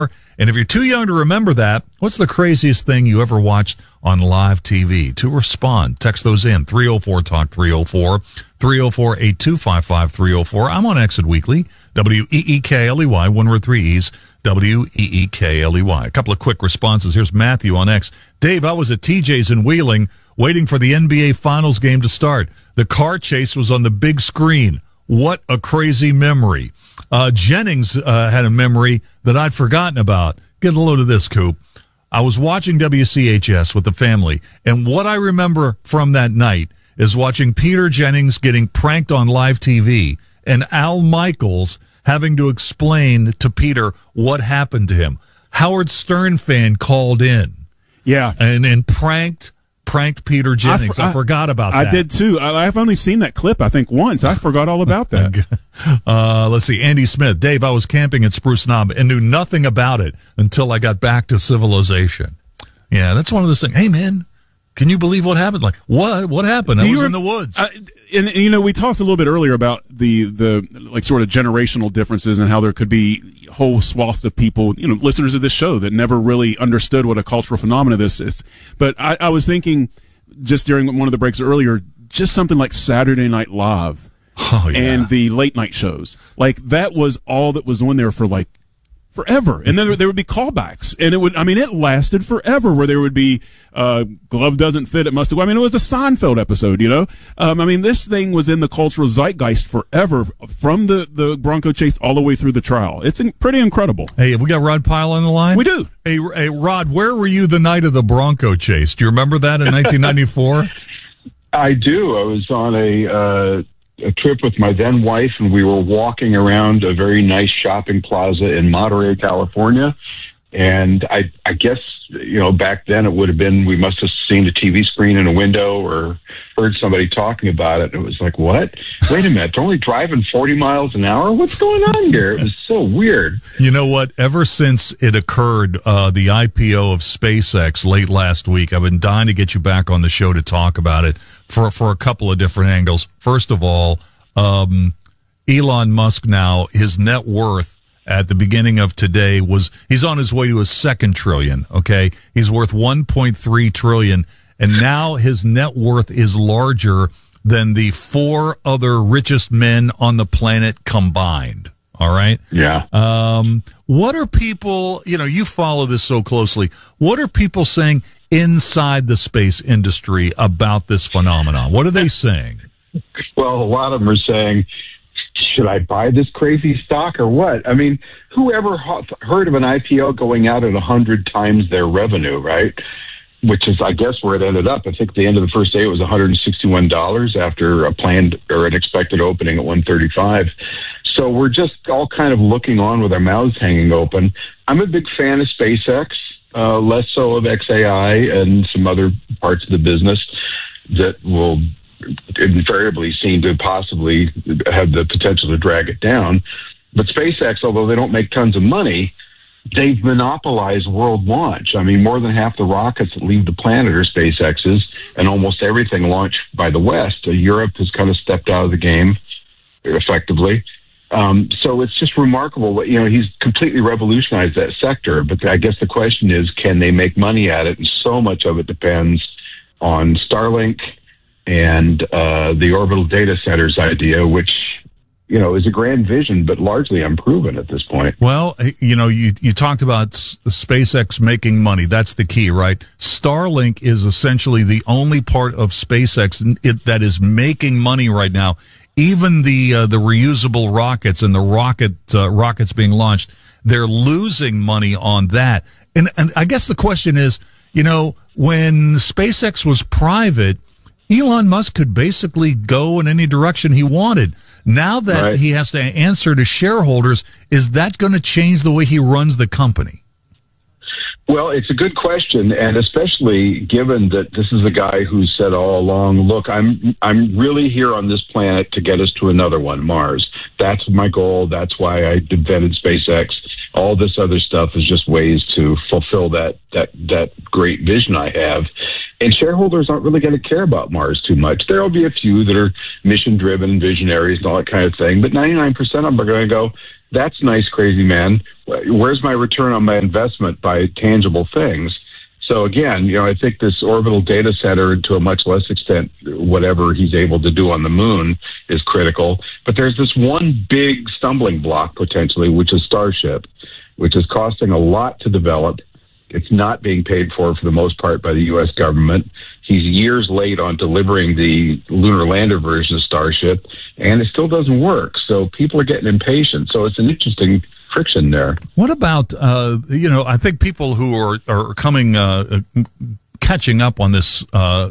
And if you're too young to remember that, what's the craziest thing you ever watched on live TV? To respond, text those in. 304-TALK 304, 304-8255-304. I'm on Exit Weekly, WEEKLEY, one word, three E's, WEEKLEY. A couple of quick responses. Here's Matthew on X. Dave, I was at TJ's in Wheeling waiting for the NBA Finals game to start. The car chase was on the big screen. What a crazy memory. Jennings had a memory that I'd forgotten about. Get a load of this, Coop. I was watching WCHS with the family, and what I remember from that night is watching Peter Jennings getting pranked on live TV and Al Michaels having to explain to Peter what happened to him. Howard Stern fan called in. Yeah. And pranked Peter Jennings. I forgot about that. I did too. I've only seen that clip, I think, once. I forgot all about that. Let's see. Andy Smith. Dave, I was camping at Spruce Knob and knew nothing about it until I got back to civilization. Yeah, that's one of those things. Hey, man, can you believe what happened? Like, what happened? I was in the woods. And you know, we talked a little bit earlier about the like sort of generational differences and how there could be whole swaths of people, you know, listeners of this show that never really understood what a cultural phenomenon this is. But I was thinking just during one of the breaks earlier, just something like Saturday Night Live and the late night shows. Like, that was all that was on there for like forever. And then there would be callbacks, and it lasted forever, where there would be, glove doesn't fit, it must have, it was a Seinfeld episode, you know? This thing was in the cultural zeitgeist forever, from the Bronco chase all the way through the trial. It's pretty incredible. Hey, we got Rod Pyle on the line? We do. Hey, Rod, where were you the night of the Bronco chase? Do you remember that in 1994? I do. I was on a trip with my then wife, and we were walking around a very nice shopping plaza in Monterey, California. And I guess, you know, back then it would have been, we must have seen a TV screen in a window or heard somebody talking about it. And it was like, what? Wait a minute, they're only driving 40 miles an hour? What's going on here? It was so weird. You know what? Ever since it occurred, the IPO of SpaceX late last week, I've been dying to get you back on the show to talk about it for a couple of different angles. First of all, Elon Musk now, his net worth at the beginning of today he's on his way to his second trillion. Okay. He's worth 1.3 trillion. And now his net worth is larger than the four other richest men on the planet combined. All right. Yeah. What are people, you know, you follow this so closely. What are people saying inside the space industry about this phenomenon? What are they saying? Well, a lot of them are saying, should I buy this crazy stock or what? I mean, whoever heard of an IPO going out at 100 times their revenue, right? Which is, I guess, where it ended up. I think at the end of the first day, it was $161 after a planned or an expected opening at $135. So we're just all kind of looking on with our mouths hanging open. I'm a big fan of SpaceX, less so of XAI and some other parts of the business that will invariably seem to possibly have the potential to drag it down. But SpaceX, although they don't make tons of money, they've monopolized world launch. I mean, more than half the rockets that leave the planet are SpaceX's, and almost everything launched by the West. Europe has kind of stepped out of the game effectively. So it's just remarkable. You know, he's completely revolutionized that sector. But I guess the question is, can they make money at it? And so much of it depends on Starlink and the orbital data centers idea, which, you know, is a grand vision, but largely unproven at this point. Well, you know, you talked about SpaceX making money. That's the key, right? Starlink is essentially the only part of SpaceX that is making money right now. Even the reusable rockets and the rockets being launched, they're losing money on that. And I guess the question is, you know, when SpaceX was private, Elon Musk could basically go in any direction he wanted. Now that he has to answer to shareholders, is that going to change the way he runs the company? Well, it's a good question, and especially given that this is a guy who said all along, look, I'm really here on this planet to get us to another one, Mars. That's my goal. That's why I invented SpaceX. All this other stuff is just ways to fulfill that great vision I have. And shareholders aren't really going to care about Mars too much. There will be a few that are mission-driven, visionaries, and all that kind of thing. But 99% of them are going to go, That's nice, crazy man. Where's my return on my investment by tangible things? So again, I think this orbital data center, to a much less extent, whatever he's able to do on the moon, is critical. But there's this one big stumbling block potentially, which is Starship, which is costing a lot to develop. It's not being paid for the most part by the U.S. government. He's years late on delivering the lunar lander version of Starship, and it still doesn't work. So people are getting impatient. So it's an interesting friction there. What about, I think people who are coming, catching up on this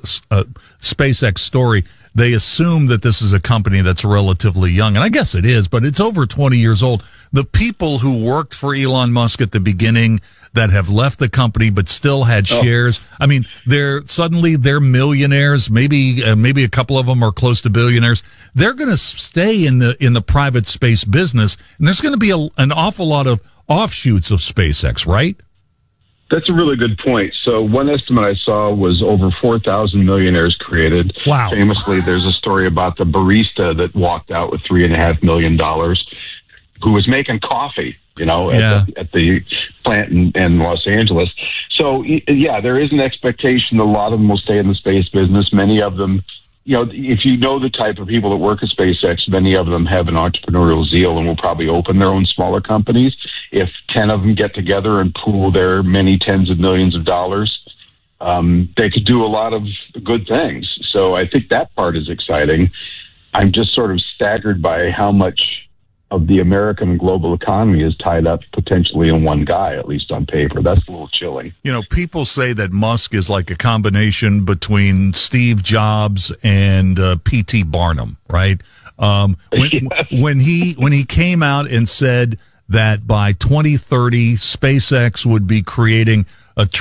SpaceX story, they assume that this is a company that's relatively young, and I guess it is, but it's over 20 years old. The people who worked for Elon Musk at the beginning that have left the company but still had shares, I mean, they're millionaires. Maybe a couple of them are close to billionaires. They're going to stay in the private space business, and there's going to be an awful lot of offshoots of SpaceX, right? That's a really good point. So one estimate I saw was over 4,000 millionaires created. Wow. Famously, there's a story about the barista that walked out with $3.5 million, who was making coffee, at the plant in Los Angeles. So, yeah, there is an expectation that a lot of them will stay in the space business. Many of them, if you know the type of people that work at SpaceX, many of them have an entrepreneurial zeal and will probably open their own smaller companies. If 10 of them get together and pool their many tens of millions of dollars, they could do a lot of good things. So I think that part is exciting. I'm just sort of staggered by how much of the American and global economy is tied up potentially in one guy, at least on paper. That's a little chilling. People say that Musk is like a combination between Steve Jobs and P.T. Barnum, right? When he came out and said that by 2030 SpaceX would be creating $1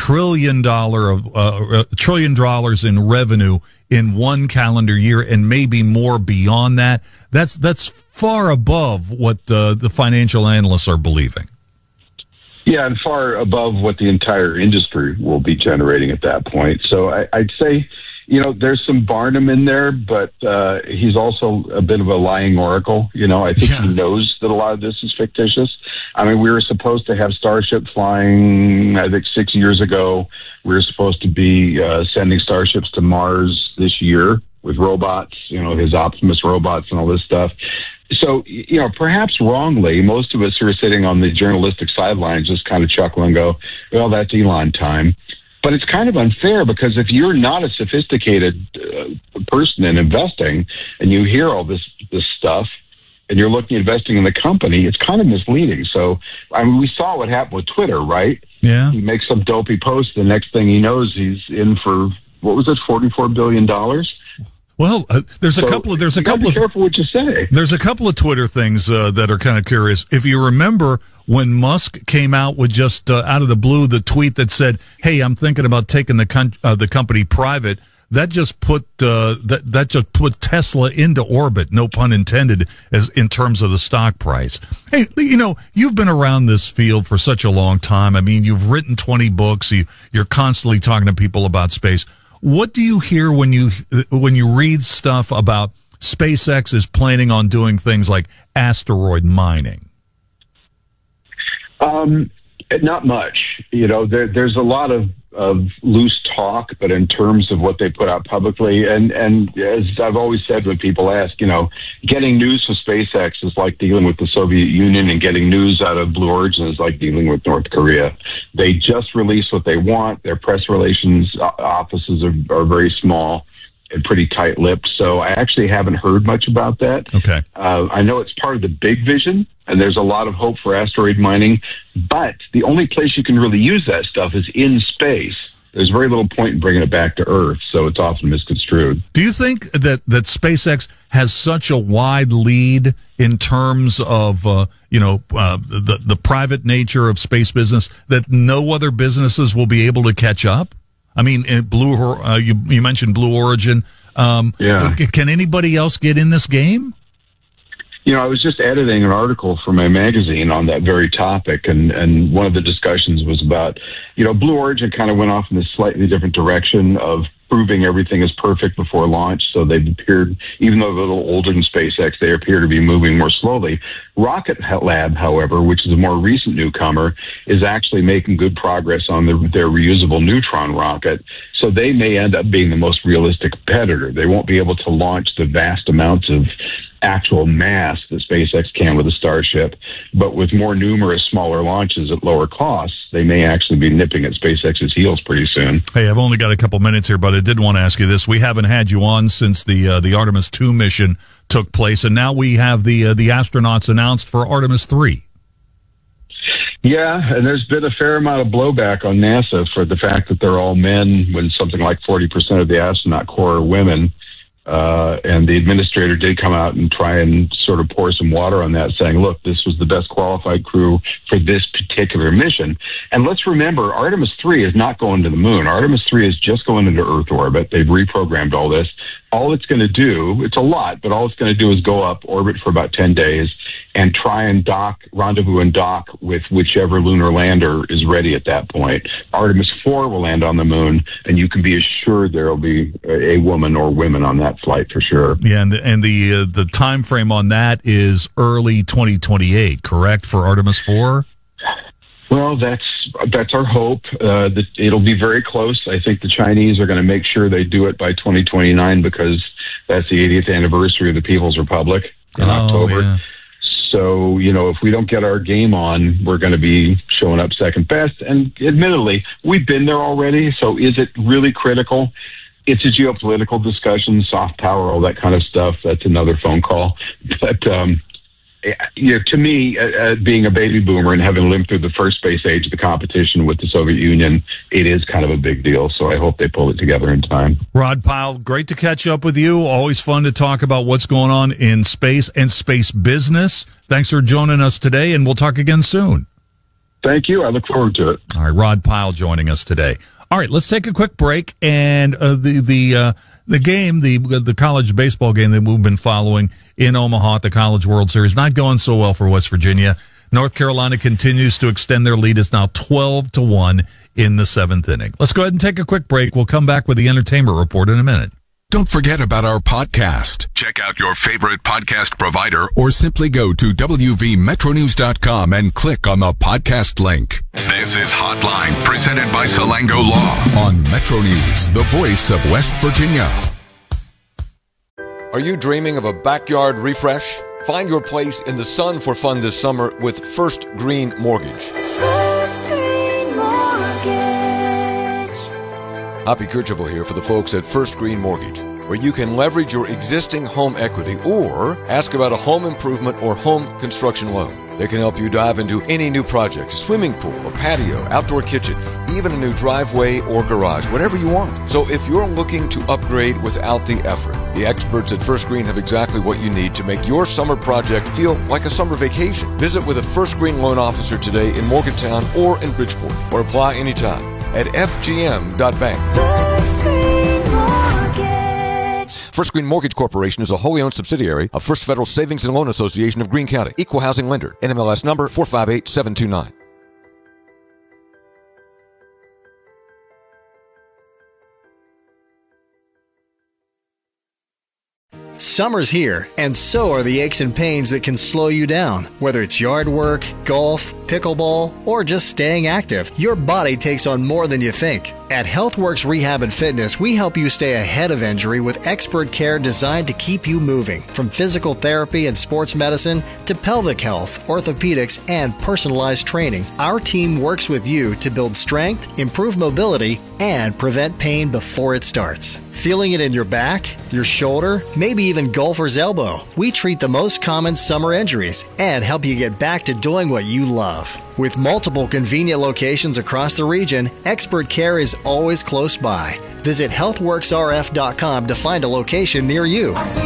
trillion in revenue in one calendar year, and maybe more beyond that. That's far above what the financial analysts are believing. Yeah, and far above what the entire industry will be generating at that point. So I'd say, there's some Barnum in there, but he's also a bit of a lying oracle. I think he knows that a lot of this is fictitious. I mean, we were supposed to have Starship flying, I think, 6 years ago. We were supposed to be sending Starships to Mars this year with robots, his Optimus robots and all this stuff. So, perhaps wrongly, most of us who are sitting on the journalistic sidelines just kind of chuckle and go, well, that's Elon time. But it's kind of unfair, because if you're not a sophisticated person in investing and you hear all this stuff and you're looking at investing in the company, it's kind of misleading. So, I mean, we saw what happened with Twitter, right? Yeah. He makes some dopey post. The next thing he knows, he's in for, what was it, $44 billion? Well, there's a couple of be careful what you say. There's a couple of Twitter things that are kind of curious. If you remember when Musk came out with just out of the blue the tweet that said, "Hey, I'm thinking about taking the company private," that just put Tesla into orbit, no pun intended, as in terms of the stock price. Hey, you've been around this field for such a long time. I mean, you've written 20 books. You're constantly talking to people about space. What do you hear when you read stuff about SpaceX is planning on doing things like asteroid mining? Not much. There's a lot of loose talk, but in terms of what they put out publicly, and as I've always said when people ask, getting news from SpaceX is like dealing with the Soviet Union, and getting news out of Blue Origin is like dealing with North Korea. They just release what they want. Their press relations offices are very small and pretty tight-lipped, so I actually haven't heard much about that. Okay. I know it's part of the big vision, and there's a lot of hope for asteroid mining, but the only place you can really use that stuff is in space. There's very little point in bringing it back to Earth, so it's often misconstrued. Do you think that SpaceX has such a wide lead in terms of the private nature of space business that no other businesses will be able to catch up? I mean, you mentioned Blue Origin. Can anybody else get in this game? I was just editing an article for my magazine on that very topic, and one of the discussions was about, Blue Origin kind of went off in this slightly different direction of proving everything is perfect before launch. So they've appeared, even though they're a little older than SpaceX, they appear to be moving more slowly. Rocket Lab, however, which is a more recent newcomer, is actually making good progress on their reusable Neutron rocket. So they may end up being the most realistic competitor. They won't be able to launch the vast amounts of actual mass that SpaceX can with a Starship, but with more numerous smaller launches at lower costs, they may actually be nipping at SpaceX's heels pretty soon. Hey, I've only got a couple minutes here, but I did want to ask you this. We haven't had you on since the Artemis 2 mission took place, and now we have the astronauts announced for Artemis 3. Yeah, and there's been a fair amount of blowback on NASA for the fact that they're all men when something like 40% of the astronaut corps are women. And the administrator did come out and try and sort of pour some water on that, saying, look, this was the best qualified crew for this particular mission. And let's remember, Artemis 3 is not going to the moon. Artemis 3 is just going into Earth orbit. They've reprogrammed all this. All it's going to do, it's a lot, but all it's going to do is go up, orbit for about 10 days, and try and rendezvous and dock with whichever lunar lander is ready at that point. Artemis 4 will land on the moon, and you can be assured there will be a woman or women on that flight for sure. Yeah, and the time frame on that is early 2028, correct, for Artemis 4? Well, that's our hope. That it'll be very close. I think the Chinese are going to make sure they do it by 2029 because that's the 80th anniversary of the People's Republic in October. Yeah. So, if we don't get our game on, we're going to be showing up second best. And admittedly, we've been there already. So is it really critical? It's a geopolitical discussion, soft power, all that kind of stuff. That's another phone call. But, to me, being a baby boomer and having lived through the first space age of the competition with the Soviet Union, it is kind of a big deal. So I hope they pull it together in time. Rod Pyle, great to catch up with you. Always fun to talk about what's going on in space and space business. Thanks for joining us today, and we'll talk again soon. Thank you. I look forward to it. All right, Rod Pyle joining us today. All right, let's take a quick break, and the game, the college baseball game that we've been following in Omaha at the College World Series, not going so well for West Virginia. North Carolina continues to extend their lead. It's now 12-1 in the seventh inning. Let's go ahead and take a quick break. We'll come back with the entertainment report in a minute. Don't forget about our podcast. Check out your favorite podcast provider or simply go to wvmetronews.com and click on the podcast link. This is Hotline, presented by Salango Law on Metro News, the voice of West Virginia. Are you dreaming of a backyard refresh? Find your place in the sun for fun this summer with First Green Mortgage. First Green Mortgage. Hoppy Kercheval here for the folks at First Green Mortgage, where you can leverage your existing home equity or ask about a home improvement or home construction loan. They can help you dive into any new project, a swimming pool, a patio, outdoor kitchen, even a new driveway or garage, whatever you want. So if you're looking to upgrade without the effort, the experts at First Green have exactly what you need to make your summer project feel like a summer vacation. Visit with a First Green loan officer today in Morgantown or in Bridgeport, or apply anytime at fgm.bank. First Green Mortgage. First Green Mortgage Corporation is a wholly owned subsidiary of First Federal Savings and Loan Association of Greene County. Equal housing lender. NMLS number 458729. Summer's here, and so are the aches and pains that can slow you down. Whether it's yard work, golf, pickleball, or just staying active, your body takes on more than you think. At HealthWorks Rehab and Fitness, we help you stay ahead of injury with expert care designed to keep you moving. From physical therapy and sports medicine to pelvic health, orthopedics, and personalized training, our team works with you to build strength, improve mobility, and prevent pain before it starts. Feeling it in your back, your shoulder, maybe even golfer's elbow? We treat the most common summer injuries and help you get back to doing what you love. With multiple convenient locations across the region, expert care is always close by. Visit healthworksrf.com to find a location near you.